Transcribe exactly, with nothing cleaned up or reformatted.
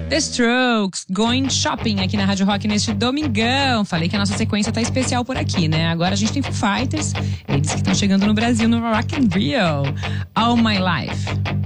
The Strokes, Going Shopping aqui na Rádio Rock neste domingão. Falei que a nossa sequência tá especial por aqui, né? Agora a gente tem Foo Fighters, eles que estão chegando no Brasil no Rock in Rio. All My Life.